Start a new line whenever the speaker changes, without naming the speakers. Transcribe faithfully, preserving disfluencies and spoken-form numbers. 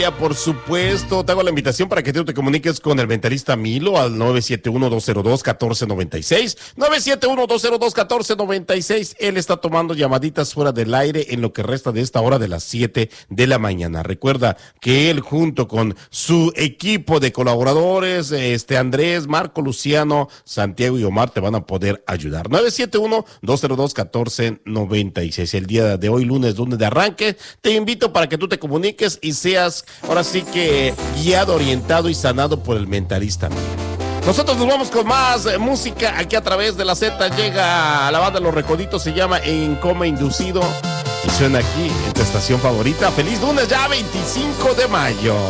Por supuesto, te hago la invitación para que tú te comuniques con el mentalista Milo al nueve siete uno, dos cero dos, uno cuatro nueve seis, nueve siete uno, dos cero dos, uno cuatro nueve seis. Él está tomando llamaditas fuera del aire en lo que resta de esta hora de las siete de la mañana. Recuerda que él junto con su equipo de colaboradores, este Andrés, Marco, Luciano, Santiago y Omar te van a poder ayudar. nueve siete uno, dos cero dos, uno cuatro nueve seis. El día de hoy, lunes, lunes de arranque, te invito para que tú te comuniques y seas ahora sí que guiado, orientado y sanado por el mentalista. Nosotros nos vamos con más eh, música aquí a través de la Z. Llega la banda Los Recoditos, se llama En Coma Inducido y suena aquí en tu estación favorita. Feliz lunes ya, veinticinco de mayo.